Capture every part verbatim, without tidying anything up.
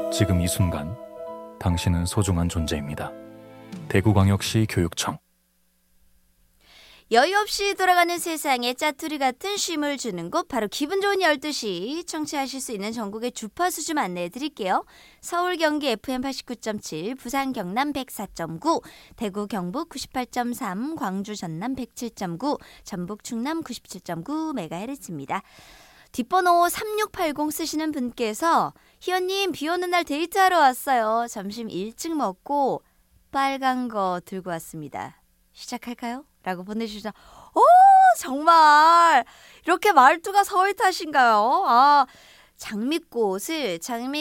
지금 이 순간 당신은 소중한 존재입니다. 대구광역시 교육청. 여유 없이 돌아가는 세상에 짜투리 같은 쉼을 주는 곳, 바로 기분 좋은 열두 시 청취하실 수 있는 전국의 주파수 좀 안내해 드릴게요. 서울 경기 에프엠 팔십구 점 칠, 부산 경남 백사 점 구, 대구 경북 구십팔 점 삼, 광주 전남 백칠 점 구, 전북 충남 구십칠 점 구 메가헤르츠입니다. 뒷번호 삼육팔공 쓰시는 분께서 희연님, 비 오는 날 데이트하러 왔어요. 점심 일찍 먹고 빨간 거 들고 왔습니다. 시작할까요? 라고 보내주셔서 오, 정말 이렇게 말투가 서울타신가요? 아, 장미꽃을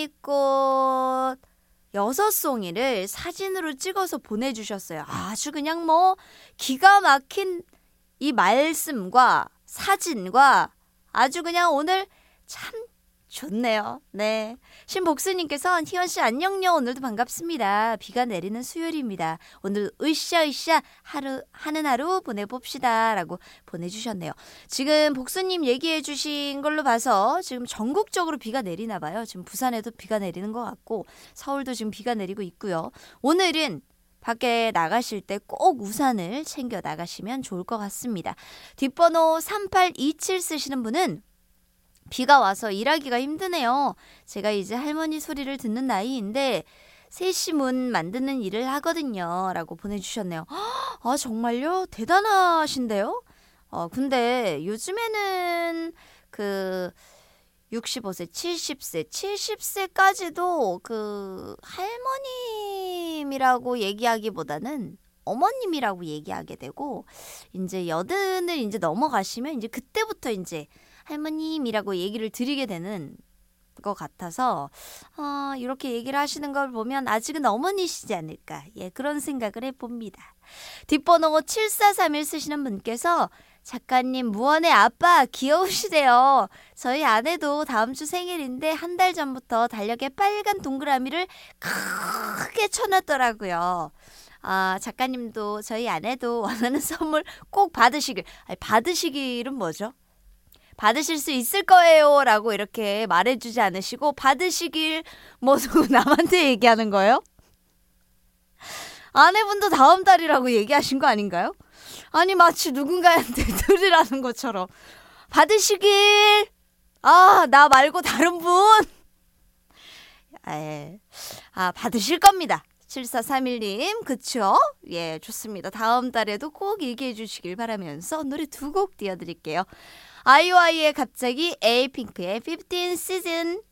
장미꽃 여섯 송이를 사진으로 찍어서 보내주셨어요. 아주 그냥 뭐 기가 막힌 이 말씀과 사진과 아주 그냥 오늘 참 좋네요. 네. 신복수님께서 희연씨 안녕요. 오늘도 반갑습니다. 비가 내리는 수요일입니다. 오늘 으쌰으쌰 하루, 하는 하루 보내봅시다. 라고 보내주셨네요. 지금 복수님 얘기해 주신 걸로 봐서 지금 전국적으로 비가 내리나 봐요. 지금 부산에도 비가 내리는 것 같고 서울도 지금 비가 내리고 있고요. 오늘은 밖에 나가실 때 꼭 우산을 챙겨 나가시면 좋을 것 같습니다. 뒷번호 삼팔이칠 쓰시는 분은 비가 와서 일하기가 힘드네요. 제가 이제 할머니 소리를 듣는 나이인데 세시문 만드는 일을 하거든요. 라고 보내주셨네요. 아, 정말요? 대단하신데요? 어, 근데 요즘에는 그 육십오 세, 칠십 세, 칠십 세까지도 그 할머님이라고 얘기하기보다는 어머님이라고 얘기하게 되고, 이제 여든을 이제 넘어가시면 이제 그때부터 이제 할머님이라고 얘기를 드리게 되는 것 같아서 어, 이렇게 얘기를 하시는 걸 보면 아직은 어머니시지 않을까, 예, 그런 생각을 해봅니다. 뒷번호 칠사삼일 쓰시는 분께서 작가님, 무언의 아빠 귀여우시대요. 저희 아내도 다음 주 생일인데 한 달 전부터 달력에 빨간 동그라미를 크게 쳐놨더라고요. 아, 작가님도 저희 아내도 원하는 선물 꼭 받으시길. 아니, 받으시길은 뭐죠? 받으실 수 있을 거예요 라고 이렇게 말해주지 않으시고 받으시길 뭐 남한테 얘기하는 거예요? 아내분도 다음 달이라고 얘기하신 거 아닌가요? 아니, 마치 누군가한테 들으라는 것처럼 받으시길. 아, 나 말고 다른 분. 에, 아, 받으실 겁니다. 칠사삼일 님, 그쵸? 예, 좋습니다. 다음 달에도 꼭 얘기해 주시길 바라면서 노래 두 곡 띄워드릴게요. 아이오아이의 갑자기, 에이핑크의 십오 시즌.